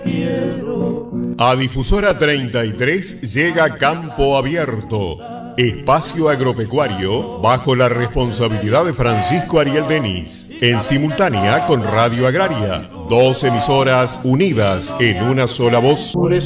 quiero. A Difusora 33 llega Campo Abierto, espacio agropecuario bajo la responsabilidad de Francisco Ariel Denis, en simultánea con Radio Agraria, 2 emisoras unidas en una sola voz. Por eso